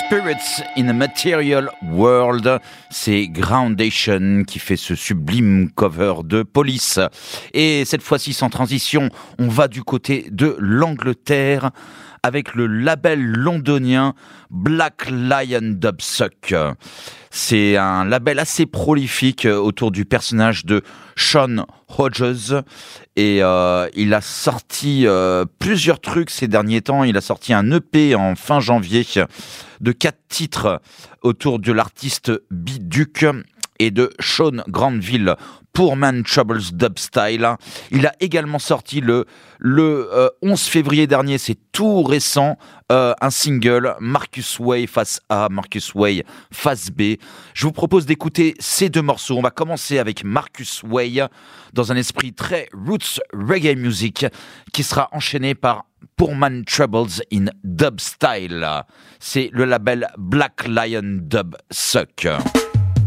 Spirits in a Material World, c'est Groundation qui fait ce sublime cover de Police. Et cette fois-ci, sans transition, on va du côté de l'Angleterre avec le label londonien Black Lion Dubsuck. C'est un label assez prolifique autour du personnage de Sean Hodges et il a sorti plusieurs trucs ces derniers temps. Il a sorti un EP en fin janvier de 4 titres autour de l'artiste B-Duke et de Sean Granville, Poor Man Troubles Dubstyle. Il a également sorti le 11 février dernier, c'est tout récent, un single, Marcus Way face A, Marcus Way face B. Je vous propose d'écouter ces 2 morceaux. On va commencer avec Marcus Way dans un esprit très roots reggae music qui sera enchaîné par Poor Man Troubles in Dubstyle. C'est le label Black Lion Dubsuck.